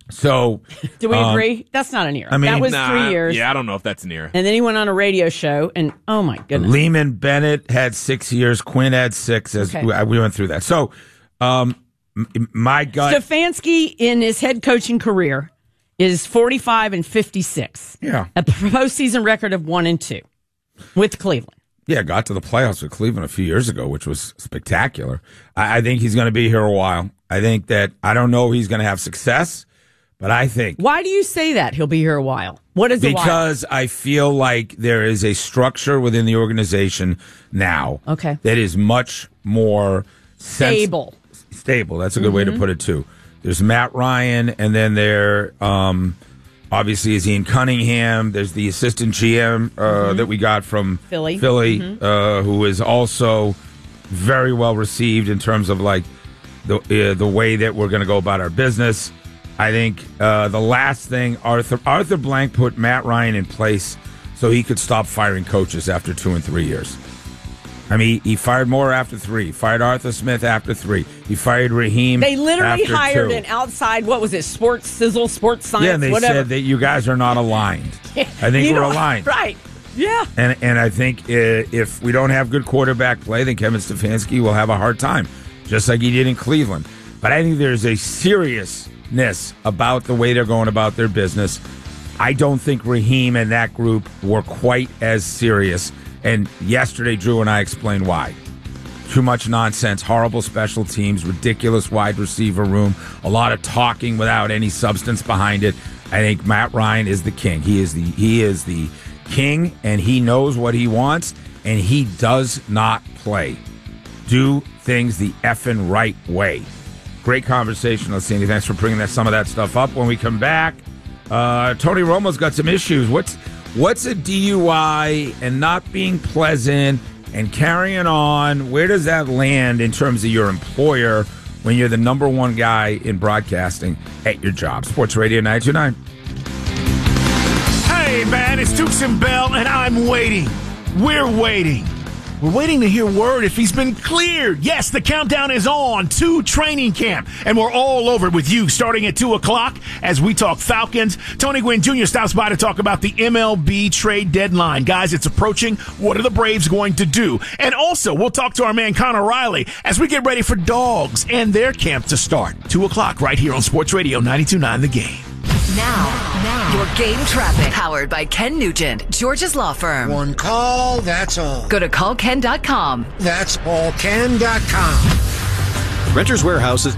So, do we agree? That's not an ear. I mean, that was 3 years. Yeah, I don't know if that's an ear. And then he went on a radio show, and oh my goodness. Lehman Bennett had 6 years. Quinn had 6. As we went through that. So, my gut. Stefanski in his head coaching career is 45-56. Yeah, a postseason record of 1-2 with Cleveland. Yeah, got to the playoffs with Cleveland a few years ago, which was spectacular. I think he's going to be here a while. I think that I don't know if he's going to have success. But I think. Why do you say that he'll be here a while? What is it? Because I feel like there is a structure within the organization now that is much more stable. Stable. That's a good way to put it, too. There's Matt Ryan, and then there obviously is Ian Cunningham. There's the assistant GM that we got from Philly, who is also very well received in terms of like the way that we're going to go about our business. I think the last thing, Arthur Blank put Matt Ryan in place so he could stop firing coaches after 2 and 3 years. I mean, he fired Moore after 3, fired Arthur Smith after 3, he fired Raheem. They literally after hired 2. an outside, what was it, sports sizzle, sports science, yeah, and they whatever. said that you guys are not aligned. I think we're aligned. Right. Yeah. And I think if we don't have good quarterback play, then Kevin Stefanski will have a hard time, just like he did in Cleveland. But I think there's a seriousness about the way they're going about their business. I don't think Raheem and that group were quite as serious. And yesterday, Drew and I explained why. Too much nonsense, horrible special teams, ridiculous wide receiver room, a lot of talking without any substance behind it. I think Matt Ryan is the king. He is the king, and he knows what he wants, and he does not play. Do things the effing right way. Great conversation. Let's see. Thanks for bringing some of that stuff up. When we come back, Tony Romo's got some issues. What's a DUI and not being pleasant and carrying on? Where does that land in terms of your employer when you're the number one guy in broadcasting at your job? Sports Radio 929. Hey, man, it's Dukes and Bell, and I'm waiting. We're waiting. We're waiting to hear word if he's been cleared. Yes, the countdown is on to training camp, and we're all over it with you starting at 2 o'clock as we talk Falcons. Tony Gwynn Jr. stops by to talk about the MLB trade deadline. Guys, it's approaching. What are the Braves going to do? And also, we'll talk to our man Connor Riley as we get ready for Dogs and their camp to start. 2 o'clock right here on Sports Radio 92.9 The Game. Now, your game traffic. Powered by Ken Nugent, George's Law Firm. One call, that's all. Go to callken.com. That's allken.com. Renters Warehouses.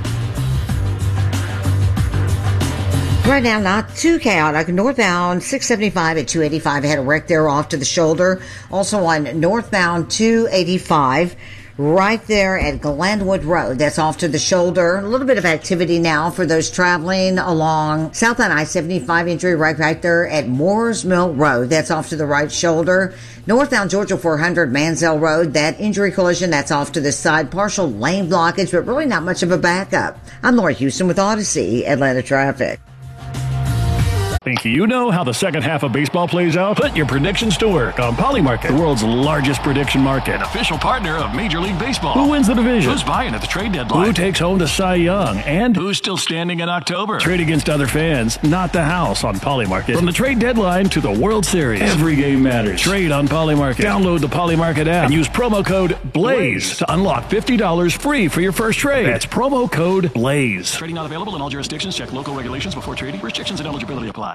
Right now, not too chaotic. Northbound 675 at 285. I had a wreck there off to the shoulder. Also on northbound 285. Right there at Glenwood Road. That's off to the shoulder. A little bit of activity now for those traveling along southbound I-75. Injury right there at Moores Mill Road. That's off to the right shoulder. Northbound Georgia 400 Mansell Road. That injury collision, that's off to the side. Partial lane blockage, but really not much of a backup. I'm Laura Houston with Odyssey Atlanta Traffic. Think you know how the second half of baseball plays out? Put your predictions to work on Polymarket, the world's largest prediction market. An official partner of Major League Baseball. Who wins the division? Who's buying at the trade deadline? Who takes home the Cy Young? And who's still standing in October? Trade against other fans, not the house on Polymarket. From the trade deadline to the World Series, every game matters. Trade on Polymarket. Download the Polymarket app and use promo code BLAZE to unlock $50 free for your first trade. That's promo code BLAZE. Trading not available in all jurisdictions. Check local regulations before trading. Restrictions and eligibility apply.